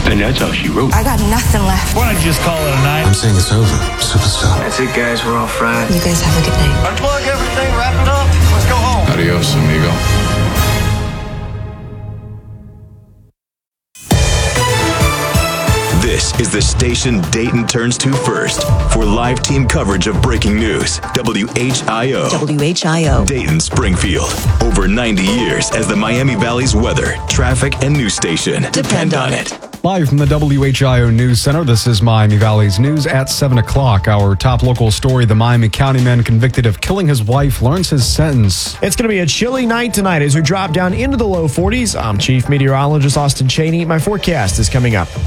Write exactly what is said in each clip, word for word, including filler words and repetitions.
And that's all she wrote. I got nothing left. Why don't you just call it a night? I'm saying it's over, superstar. That's it, guys. We're all fried. You guys have a good night. Unplug everything, wrap it up. Let's go home. Adios, amigo. This is the station Dayton turns to first for live team coverage of breaking news. W H I O. W H I O. Dayton, Springfield. Over ninety years as the Miami Valley's weather, traffic, and news station. Depend, Depend on on it. it. Live from the W H I O News Center, this is Miami Valley's news at seven o'clock. Our top local story, the Miami County man convicted of killing his wife learns his sentence. It's going to be a chilly night tonight as we drop down into the low forties. I'm Chief Meteorologist Austin Cheney. My forecast is coming up.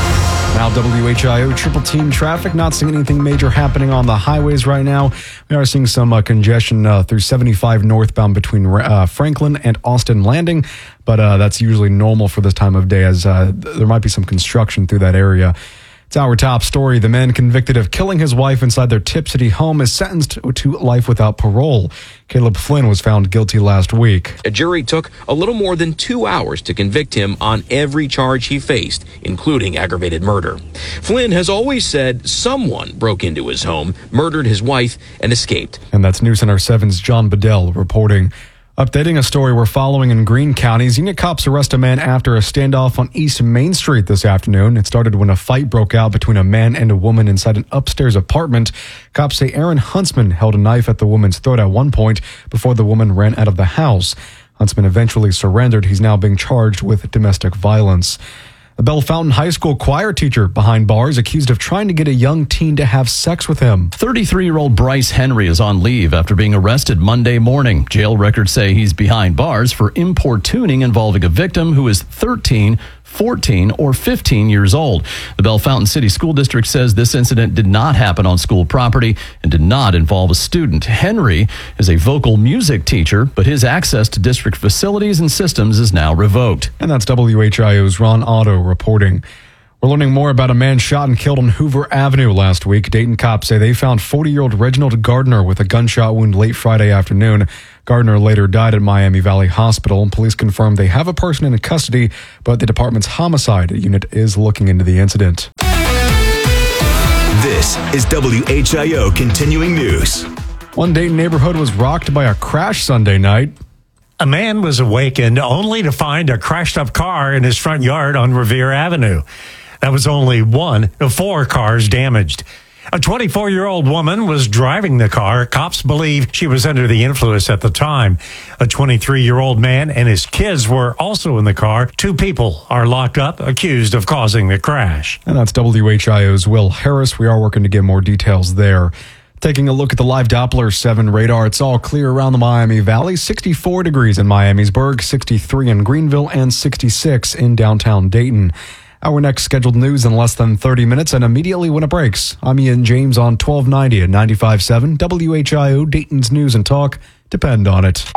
Now W H I O triple team traffic, not seeing anything major happening on the highways right now. We are seeing some uh, congestion uh, through seventy-five northbound between uh, Franklin and Austin Landing, but uh, that's usually normal for this time of day as uh, th- there might be some construction through that area. It's our top story. The man convicted of killing his wife inside their Tip City home is sentenced to life without parole. Caleb Flynn was found guilty last week. A jury took a little more than two hours to convict him on every charge he faced, including aggravated murder. Flynn has always said someone broke into his home, murdered his wife, and escaped. And that's News Center seven's John Bedell reporting. Updating a story we're following in Greene County, Xenia cops arrest a man after a standoff on East Main Street this afternoon. It started when a fight broke out between a man and a woman inside an upstairs apartment. Cops say Aaron Huntsman held a knife at the woman's throat at one point before the woman ran out of the house. Huntsman eventually surrendered. He's now being charged with domestic violence. A Bell Fountain High School choir teacher behind bars accused of trying to get a young teen to have sex with him. thirty-three-year-old Bryce Henry is on leave after being arrested Monday morning. Jail records say he's behind bars for importuning involving a victim who is thirteen, fourteen, or fifteen years old. The Bell Fountain City School District says this incident did not happen on school property and did not involve a student. Henry is a vocal music teacher, but his access to district facilities and systems is now revoked. And that's W H I O's Ron Otto reporting. We're learning more about a man shot and killed on Hoover Avenue last week. Dayton cops say they found forty-year-old Reginald Gardner with a gunshot wound late Friday afternoon. Gardner later died at Miami Valley Hospital. Police confirmed they have a person in custody, but the department's homicide unit is looking into the incident. This is W H I O Continuing News. One Dayton neighborhood was rocked by a crash Sunday night. A man was awakened only to find a crashed-up car in his front yard on Revere Avenue. That was only one of four cars damaged. A twenty-four-year-old woman was driving the car. Cops believe she was under the influence at the time. A twenty-three-year-old man and his kids were also in the car. Two people are locked up, accused of causing the crash. And that's W H I O's Will Harris. We are working to get more details there. Taking a look at the live Doppler seven radar, it's all clear around the Miami Valley. sixty-four degrees in Miamisburg, sixty-three in Greenville, and sixty-six in downtown Dayton. Our next scheduled news in less than thirty minutes and immediately when it breaks. I'm Ian James on twelve ninety at ninety-five point seven W H I O, Dayton's News and Talk. Depend on it.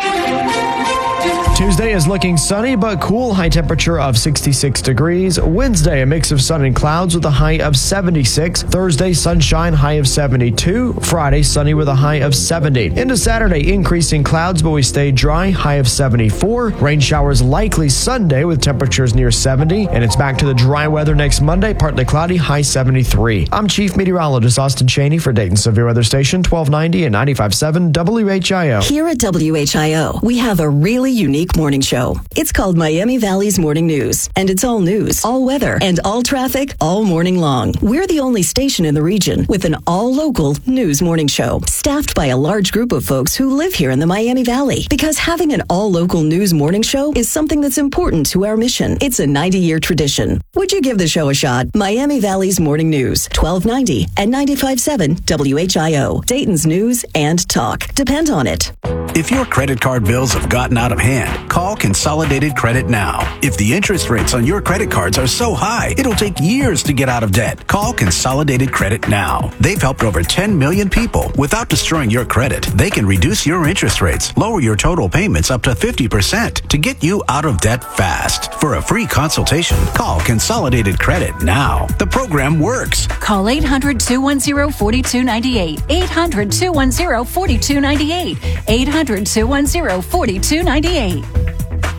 Tuesday is looking sunny but cool, high temperature of sixty-six degrees. Wednesday, a mix of sun and clouds with a high of seventy-six. Thursday, sunshine, high of seventy-two. Friday, sunny with a high of seventy. Into Saturday, increasing clouds, but we stay dry, high of seventy-four. Rain showers likely Sunday with temperatures near seventy. And it's back to the dry weather next Monday, partly cloudy, high seventy-three. I'm Chief Meteorologist Austin Cheney for Dayton Severe Weather Station, twelve ninety and ninety-five point seven W H I O. Here at W H I O, we have a really unique morning show. It's called Miami Valley's Morning News, and it's all news, all weather, and all traffic all morning long. We're the only station in the region with an all-local news morning show, staffed by a large group of folks who live here in the Miami Valley. Because having an all-local news morning show is something that's important to our mission. It's a ninety-year tradition. Would you give the show a shot? Miami Valley's Morning News, twelve ninety and ninety-five point seven W H I O, Dayton's News and Talk. Depend on it. If your credit card bills have gotten out of hand, call Consolidated Credit now. If the interest rates on your credit cards are so high, it'll take years to get out of debt. Call Consolidated Credit now. They've helped over ten million people. Without destroying your credit, they can reduce your interest rates, lower your total payments up to fifty percent to get you out of debt fast. For a free consultation, call Consolidated Credit now. The program works. Call eight hundred, two one zero, four two nine eight. eight hundred, two one zero, four two nine eight. eight hundred, two one zero, four two nine eight.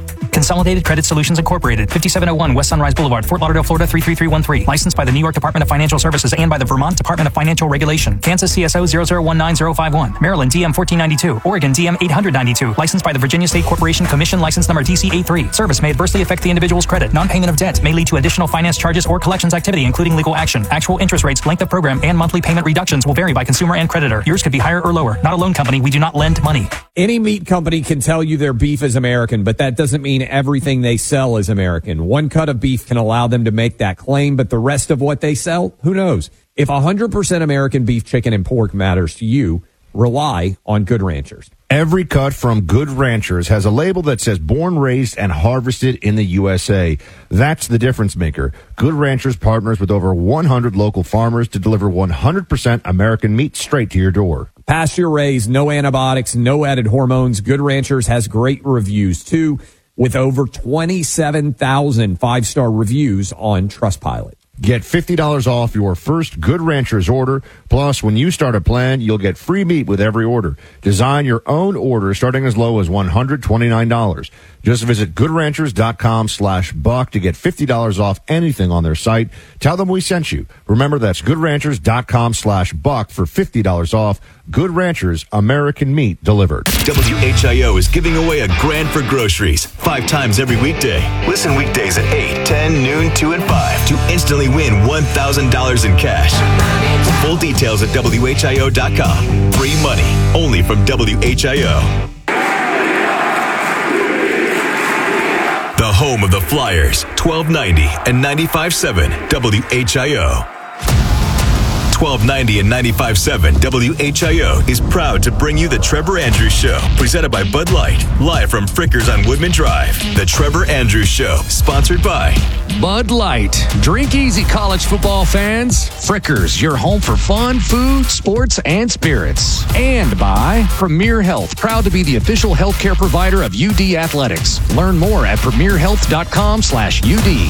Consolidated Credit Solutions Incorporated, fifty-seven oh one West Sunrise Boulevard, Fort Lauderdale, Florida three three three one three. Licensed by the New York Department of Financial Services and by the Vermont Department of Financial Regulation. Kansas C S O zero zero one nine zero five one. Maryland D M fourteen ninety-two. Oregon D M eight hundred ninety-two. Licensed by the Virginia State Corporation Commission, license number D C A three. Service may adversely affect the individual's credit. Non-payment of debt may lead to additional finance charges or collections activity, including legal action. Actual interest rates, length of program, and monthly payment reductions will vary by consumer and creditor. Yours could be higher or lower. Not a loan company. We do not lend money. Any meat company can tell you their beef is American, but that doesn't mean everything they sell is American. One cut of beef can allow them to make that claim, but the rest of what they sell, who knows? If one hundred percent American beef, chicken, and pork matters to you, rely on Good Ranchers. Every cut from Good Ranchers has a label that says born, raised, and harvested in the U S A. That's the difference maker. Good Ranchers partners with over one hundred local farmers to deliver one hundred percent American meat straight to your door. Pasture raised, no antibiotics, no added hormones. Good Ranchers has great reviews, too, with over twenty-seven thousand five-star reviews on Trustpilot. Get fifty dollars off your first Good Ranchers order. Plus, when you start a plan, you'll get free meat with every order. Design your own order starting as low as one hundred twenty-nine dollars. Just visit goodranchers.com slash buck to get fifty dollars off anything on their site. Tell them we sent you. Remember, that's goodranchers.com slash buck for fifty dollars off. Good Ranchers, American meat delivered. W H I O is giving away a grand for groceries five times every weekday. Listen weekdays at eight, ten, noon, two, and five to instantly win one thousand dollars in cash. Full details at W H I O dot com. Free money only from W H I O. The home of the Flyers, twelve ninety and ninety-five point seven W H I O. twelve ninety and ninety-five point seven W H I O is proud to bring you the Trevor Andrews Show, presented by Bud Light, live from Frickers on Woodman Drive. The Trevor Andrews Show, sponsored by Bud Light. Drink easy, college football fans. Frickers, your home for fun, food, sports, and spirits. And by Premier Health, proud to be the official healthcare provider of U D Athletics. Learn more at premierhealth.com slash UD.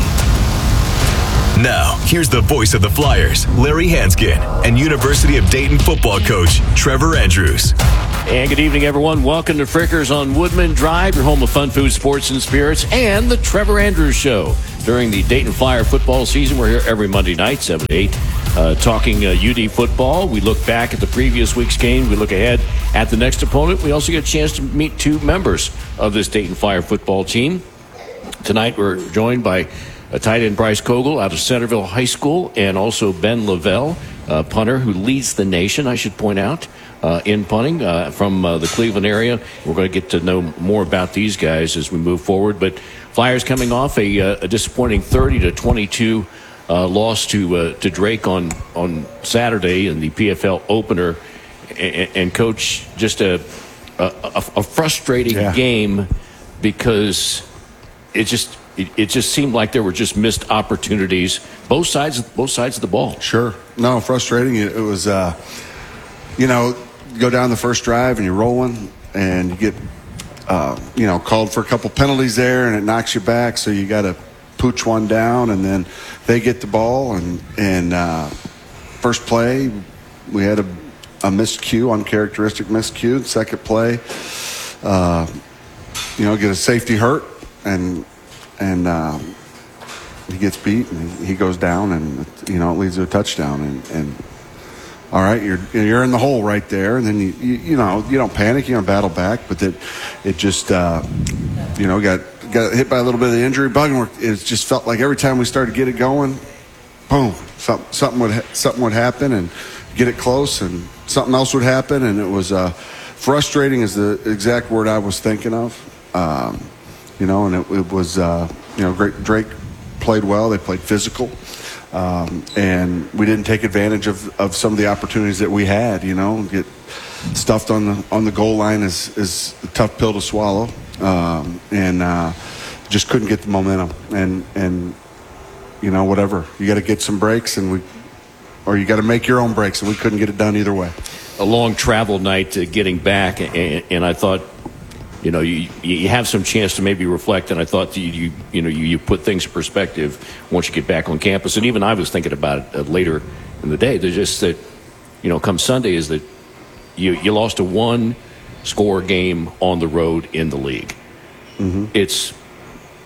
Now, here's the voice of the Flyers, Larry Hanskin, and University of Dayton football coach, Trevor Andrews. And good evening, everyone. Welcome to Frickers on Woodman Drive, your home of fun, food, sports, and spirits, and the Trevor Andrews Show. During the Dayton Flyer football season, we're here every Monday night, seven to eight, uh, talking uh, U D football. We look back at the previous week's game. We look ahead at the next opponent. We also get a chance to meet two members of this Dayton Flyer football team. Tonight, we're joined by a tight end Bryce Kogel out of Centerville High School, and also Ben Lavelle, a punter who leads the nation, I should point out, uh, in punting uh, from uh, the Cleveland area. We're going to get to know more about these guys as we move forward. But Flyers coming off a, uh, a disappointing thirty to twenty-two uh, loss to uh, to Drake on on Saturday in the P F L opener, and, and coach, just a a, a frustrating yeah. game because it just. It, it just seemed like there were just missed opportunities, both sides, both sides of the ball. Sure, no, frustrating. It, it was, uh, you know, go down the first drive and you're rolling, and you get, uh, you know, called for a couple penalties there, and it knocks you back. So you got to pooch one down, and then they get the ball, and and uh, first play we had a, a missed cue, uncharacteristic missed cue. Second play, uh, you know, get a safety hurt, and. And um, he gets beat, and he goes down, and you know it leads to a touchdown. And, and all right, you're you're in the hole right there, and then you you, you know you don't panic, you don't battle back, but that it just uh, you know got got hit by a little bit of the injury bug, and it just felt like every time we started to get it going, boom, something something would ha- something would happen, and get it close, and something else would happen, and it was uh, frustrating is the exact word I was thinking of. Um, You know, and it, it was, uh, you know, great. Drake played well. They played physical. Um, and we didn't take advantage of, of some of the opportunities that we had, you know. Get stuffed on the on the goal line is, is a tough pill to swallow. Um, and uh, just couldn't get the momentum. And, and you know, whatever. You got to get some breaks, and we, or you got to make your own breaks, and we couldn't get it done either way. A long travel night to getting back, and, and I thought, you know, you you have some chance to maybe reflect, and I thought you you, you know you, you put things in perspective once you get back on campus. And even I was thinking about it uh, later in the day. There's just that, you know, come Sunday is that you you lost a one score game on the road in the league. Mm-hmm. It's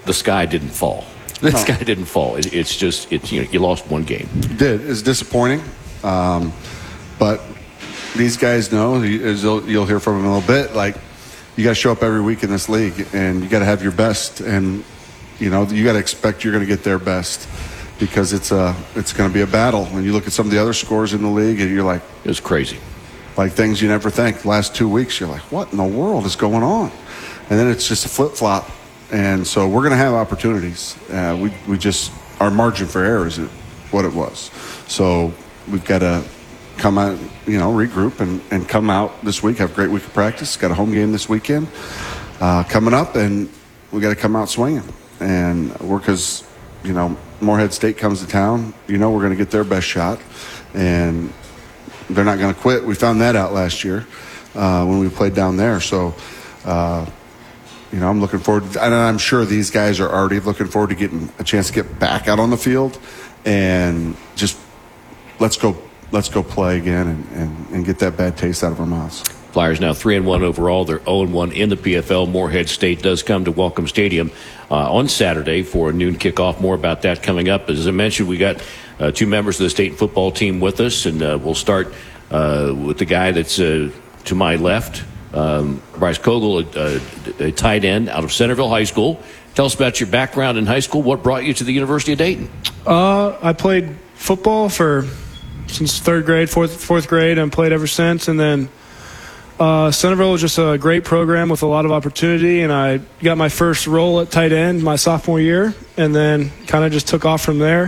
the sky didn't fall. The no. sky didn't fall. It, it's just, it's, you know, you lost one game. You did. It's disappointing. Um, but these guys know, you'll, you'll hear from them in a little bit, like, you got to show up every week in this league, and you got to have your best, and you know you got to expect you're going to get their best, because it's a it's going to be a battle. When you look at some of the other scores in the league, and you're like, it was crazy, like things you never think. The last two weeks, you're like, what in the world is going on? And then it's just a flip flop, and so we're going to have opportunities. Uh, we we just our margin for error is what it was, so we've got to come out, you know, regroup and, and come out this week, have a great week of practice. Got a home game this weekend uh, coming up, and we got to come out swinging. And we're, because, you know, Morehead State comes to town, you know, we're going to get their best shot, and they're not going to quit. We found that out last year uh, when we played down there. So, uh, you know, I'm looking forward to, and I'm sure these guys are already looking forward to getting a chance to get back out on the field and just let's go. Let's go play again and, and, and get that bad taste out of our mouths. Flyers now three and one overall. They're oh and one in the P F L. Morehead State does come to Welcome Stadium uh, on Saturday for a noon kickoff. More about that coming up. As I mentioned, we got uh, two members of the state football team with us, and uh, we'll start uh, with the guy that's uh, to my left, um, Bryce Kogel, a, a tight end out of Centerville High School. Tell us about your background in high school. What brought you to the University of Dayton? Uh, I played football for since third grade, fourth fourth grade, and played ever since. And then uh, Centerville was just a great program with a lot of opportunity, and I got my first role at tight end my sophomore year, and then kind of just took off from there.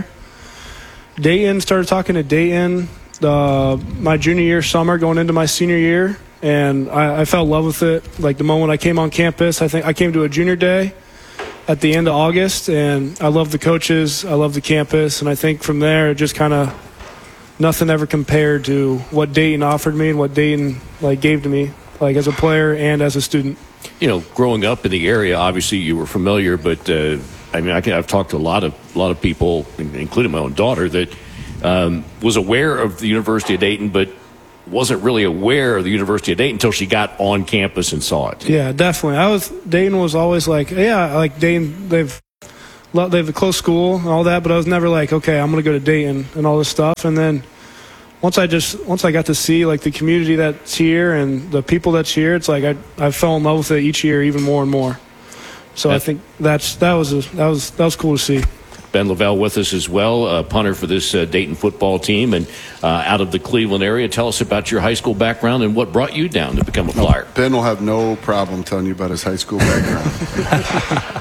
Dayton, started talking to Dayton uh, my junior year summer, going into my senior year, and I, I fell in love with it. Like the moment I came on campus, I think I came to a junior day at the end of August, and I loved the coaches, I loved the campus, and I think from there it just kind of nothing ever compared to what Dayton offered me and what Dayton like gave to me, like as a player and as a student. You know, growing up in the area, obviously you were familiar, but uh, I mean, I can, I've talked to a lot of a lot of people, including my own daughter, that um, was aware of the University of Dayton, but wasn't really aware of the University of Dayton until she got on campus and saw it. Yeah, definitely. I was Dayton was always like, yeah, like Dayton, they've they have a close school and all that, but I was never like, okay, I'm going to go to Dayton and all this stuff. And then once I just once I got to see like the community that's here and the people that's here, it's like I I fell in love with it each year even more and more. So I think that's that was a, that was that was cool to see. Ben Lavelle with us as well, a punter for this uh, Dayton football team, and uh, out of the Cleveland area. Tell us about your high school background and what brought you down to become a Flyer. Ben will have no problem telling you about his high school background.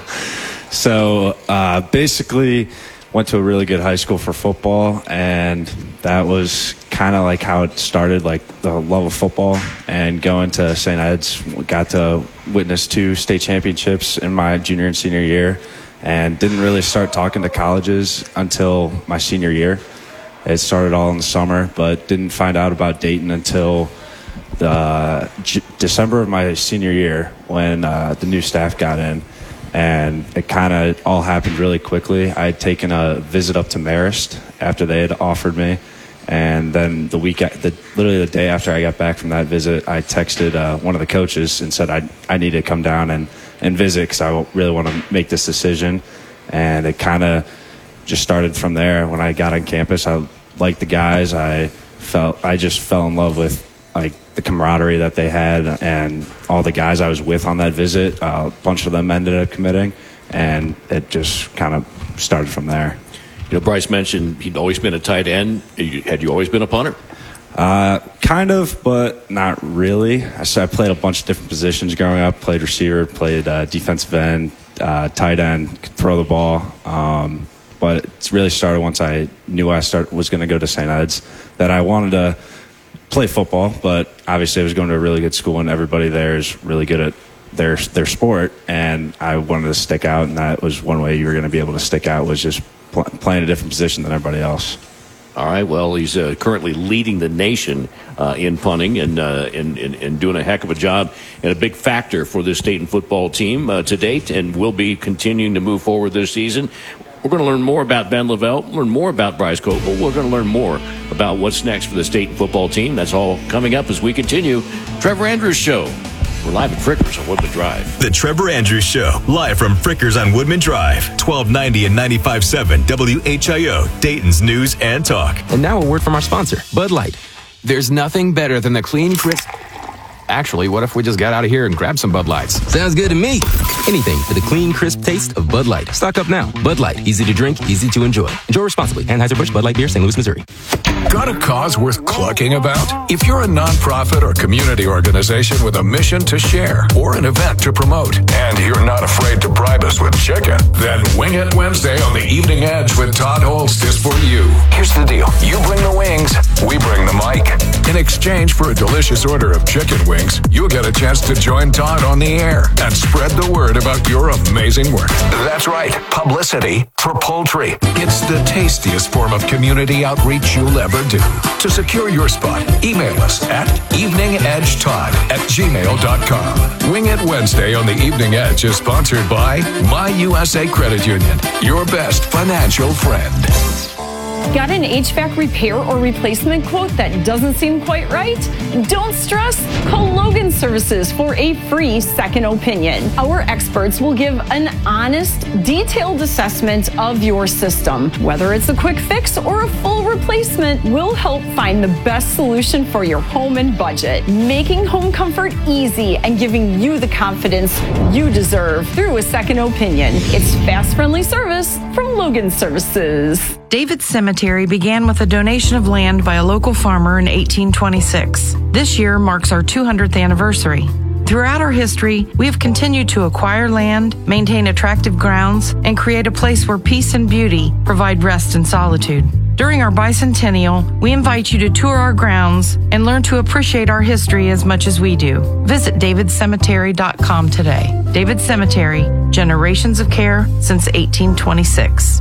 So uh, basically went to a really good high school for football, and that was kind of like how it started, like the love of football. And going to Saint Ed's, got to witness two state championships in my junior and senior year, and didn't really start talking to colleges until my senior year. It started all in the summer, but didn't find out about Dayton until the J- December of my senior year when uh, the new staff got in. And it kind of all happened really quickly. I had taken a visit up to Marist after they had offered me. And then the week, the, literally the day after I got back from that visit, I texted uh, one of the coaches and said I I need to come down and, and visit because I really want to make this decision. And it kind of just started from there. When I got on campus, I liked the guys. I felt I just fell in love with like the camaraderie that they had, and all the guys I was with on that visit. Uh, a bunch of them ended up committing, and it just kind of started from there. You know, Bryce mentioned he'd always been a tight end. Had you always been a punter? Uh, kind of, but not really. I, so I played a bunch of different positions growing up. Played receiver, played uh, defensive end, uh, tight end, could throw the ball. Um, but it really started once I knew I start, was going to go to Saint Ed's, that I wanted to play football, but obviously I was going to a really good school and everybody there is really good at their their sport, and I wanted to stick out, and that was one way you were going to be able to stick out, was just pl- playing a different position than everybody else. All right, well, he's uh, currently leading the nation uh, in punting and, uh, and, and, and doing a heck of a job, and a big factor for this Dayton football team uh, to date, and will be continuing to move forward this season. We're going to learn more about Ben Lavelle, learn more about Bryce Kogel. We're going to learn more about what's next for the Dayton football team. That's all coming up as we continue. Trevor Andrews Show We're live at Frickers on Woodman Drive. The Trevor Andrews Show, live from Frickers on Woodman Drive, twelve ninety and ninety-five point seven W H I O, Dayton's News and Talk. And now a word from our sponsor, Bud Light. There's nothing better than the clean, crisp... Actually, what if we just got out of here and grabbed some Bud Lights? Sounds good to me. Anything for the clean, crisp taste of Bud Light. Stock up now. Bud Light. Easy to drink, easy to enjoy. Enjoy responsibly. Anheuser-Busch Bud Light Beer, Saint Louis, Missouri. Got a cause worth clucking about? If you're a nonprofit or community organization with a mission to share or an event to promote, and you're not afraid to bribe us with chicken, then Wing It Wednesday on the Evening Edge with Todd Holst is for you. Here's the deal. You bring the wings, we bring the mic. In exchange for a delicious order of chicken wings, you'll get a chance to join Todd on the air and spread the word about your amazing work. That's right, publicity for poultry. It's the tastiest form of community outreach you'll ever do. To secure your spot, email us at eveningedgetodd at gmail dot com. Wing It Wednesday on the Evening Edge is sponsored by My U S A Credit Union, your best financial friend. Got an H V A C repair or replacement quote that doesn't seem quite right? Don't stress. Call Logan Services for a free second opinion. Our experts will give an honest, detailed assessment of your system. Whether it's a quick fix or a full replacement, we'll help find the best solution for your home and budget, making home comfort easy and giving you the confidence you deserve through a second opinion. It's fast, friendly service from Logan Services. David Cemetery began with a donation of land by a local farmer in eighteen twenty-six. This year marks our two hundredth anniversary. Throughout our history, we have continued to acquire land, maintain attractive grounds, and create a place where peace and beauty provide rest and solitude. During our bicentennial, we invite you to tour our grounds and learn to appreciate our history as much as we do. Visit david cemetery dot com today. David Cemetery, generations of care since eighteen twenty-six.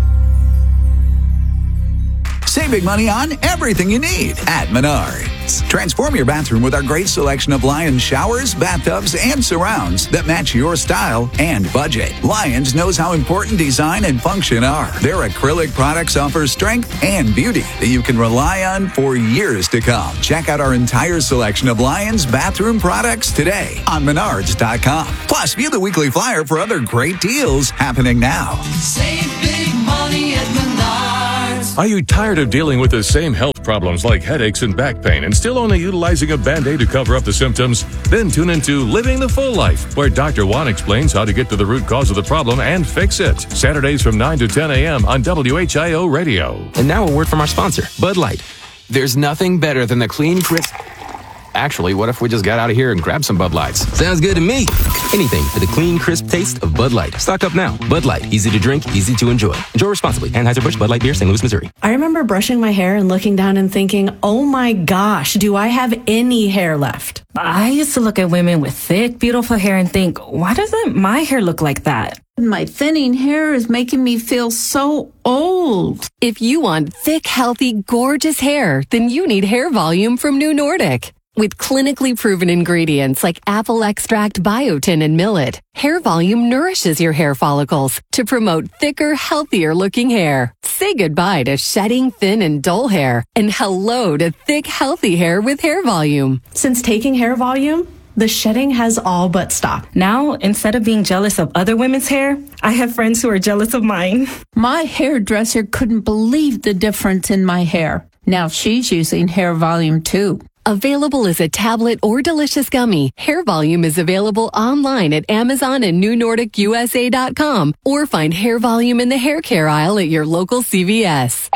Save big money on everything you need at Menards. Transform your bathroom with our great selection of Lions showers, bathtubs, and surrounds that match your style and budget. Lions knows how important design and function are. Their acrylic products offer strength and beauty that you can rely on for years to come. Check out our entire selection of Lions bathroom products today on menards dot com. Plus, view the weekly flyer for other great deals happening now. Save big money at Menards. Are you tired of dealing with the same health problems like headaches and back pain and still only utilizing a Band-Aid to cover up the symptoms? Then tune into Living the Full Life, where Doctor Juan explains how to get to the root cause of the problem and fix it. Saturdays from nine to ten a.m. on W H I O Radio. And now a word from our sponsor, Bud Light. There's nothing better than the clean, crisp... Actually, what if we just got out of here and grabbed some Bud Lights? Sounds good to me. Anything for the clean, crisp taste of Bud Light. Stock up now. Bud Light. Easy to drink, easy to enjoy. Enjoy responsibly. Anheuser-Busch Bud Light Beer, Saint Louis, Missouri. I remember brushing my hair and looking down and thinking, oh my gosh, do I have any hair left? I used to look at women with thick, beautiful hair and think, why doesn't my hair look like that? My thinning hair is making me feel so old. If you want thick, healthy, gorgeous hair, then you need Hair Volume from New Nordic. With clinically proven ingredients like apple extract, biotin, and millet, Hair Volume nourishes your hair follicles to promote thicker, healthier looking hair. Say goodbye to shedding, thin, and dull hair, and hello to thick, healthy hair with Hair Volume. Since taking Hair Volume, the shedding has all but stopped. Now, instead of being jealous of other women's hair, I have friends who are jealous of mine. My hairdresser couldn't believe the difference in my hair. Now she's using Hair Volume too. Available as a tablet or delicious gummy, Hair Volume is available online at Amazon and new nordic u s a dot com, or find Hair Volume in the hair care aisle at your local C V S.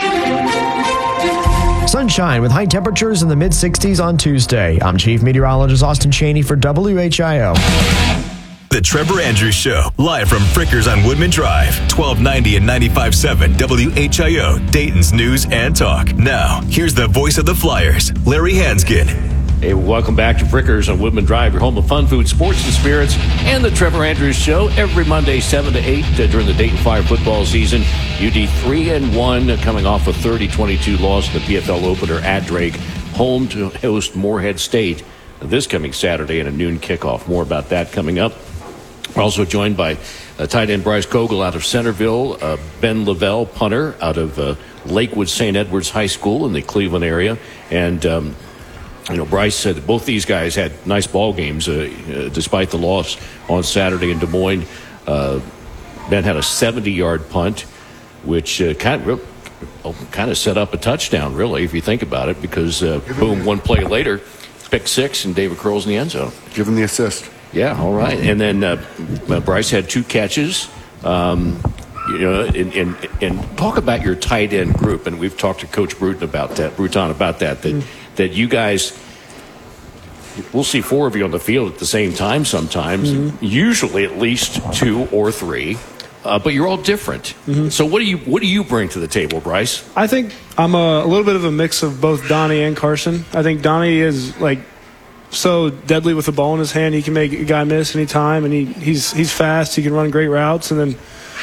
Sunshine with high temperatures in the mid sixties on Tuesday. I'm Chief Meteorologist Austin Cheney for W H I O. The Trevor Andrews Show, live from Frickers on Woodman Drive, twelve ninety and ninety-five point seven W H I O, Dayton's News and Talk. Now, here's the voice of the Flyers, Larry Hanskin. Hey, welcome back to Frickers on Woodman Drive, your home of fun, food, sports, and spirits, and the Trevor Andrews Show every Monday, seven to eight uh, during the Dayton Flyer football season. U D three and one, uh, coming off a thirty twenty-two loss in the P F L opener at Drake, home to host Morehead State this coming Saturday in a noon kickoff. More about that coming up. We're also joined by uh, tight end Bryce Kogel out of Centerville, uh, Ben Lavelle, punter out of uh, Lakewood Saint Edward's High School in the Cleveland area, and um, you know, Bryce said that both these guys had nice ball games uh, uh, despite the loss on Saturday in Des Moines. Uh, Ben had a seventy-yard punt, which uh, kind of kind of set up a touchdown, really, if you think about it, because uh, boom, one play later, pick six, and David Curl's in the end zone. Give him the assist. Yeah, all right. And then uh, Bryce had two catches. Um, you know, and, and, and talk about your tight end group, and we've talked to Coach Bruton about that, Bruton about that, that, mm-hmm. that you guys, we'll see four of you on the field at the same time sometimes, mm-hmm. usually at least two or three. Uh, but you're all different. Mm-hmm. So what do you what do you bring to the table, Bryce? I think I'm a, a little bit of a mix of both Donnie and Carson. I think Donnie is like so deadly with the ball in his hand. He can make a guy miss any time, and he, he's he's fast. He can run great routes, and then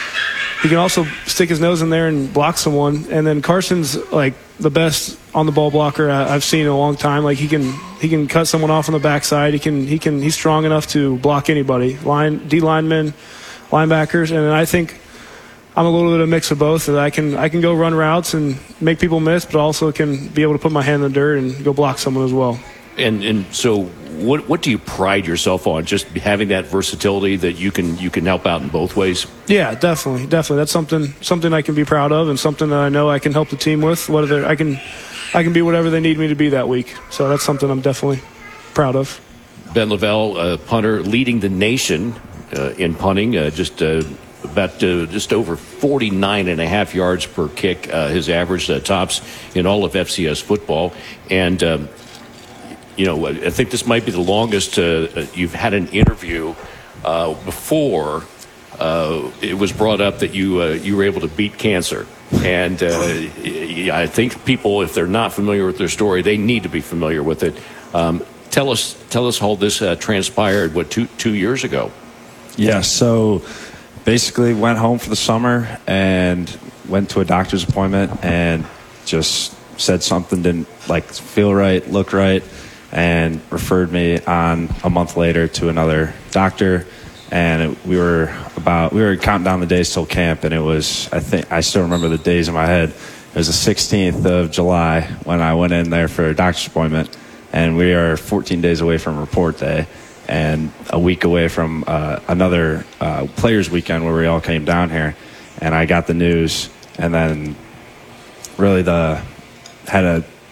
he can also stick his nose in there and block someone. And then Carson's like the best on the ball blocker I've seen in a long time. Like he can he can cut someone off on the backside. He can he can he's strong enough to block anybody. Line D linemen, linebackers, and I think I'm a little bit of a mix of both. That I can I can go run routes and make people miss, but also can be able to put my hand in the dirt and go block someone as well. And and so what what do you pride yourself on? Just having that versatility that you can you can help out in both ways? Yeah, definitely, definitely. That's something something I can be proud of, and something that I know I can help the team with. Whatever I can I can be whatever they need me to be that week. So that's something I'm definitely proud of. Ben Lavelle, uh, punter, leading the nation uh, in punting, uh, just uh, about uh, just over forty-nine and a half yards per kick. Uh, his average uh, tops in all of F C S football, and. Um, You know, I think this might be the longest uh, you've had an interview uh, before uh, it was brought up that you uh, you were able to beat cancer. And uh, I think people, if they're not familiar with their story, they need to be familiar with it. Um, tell us, tell us how this uh, transpired. What two two years ago? Yeah. So basically, went home for the summer and went to a doctor's appointment and just said something didn't like feel right, look right. And referred me on a month later to another doctor, and it, we were about we were counting down the days till camp, and it was I think I still remember the days in my head. It was the sixteenth of July when I went in there for a doctor's appointment, and we are fourteen days away from report day, and a week away from uh, another uh, players' weekend where we all came down here, and I got the news, and then really the had a